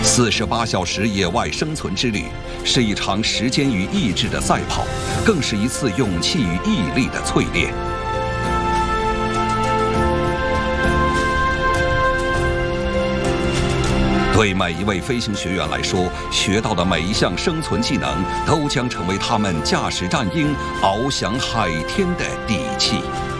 48小时野外生存之旅，是一场时间与意志的赛跑，更是一次勇气与毅力的淬炼。对每一位飞行学员来说，学到的每一项生存技能，都将成为他们驾驶战鹰翱翔海天的底气。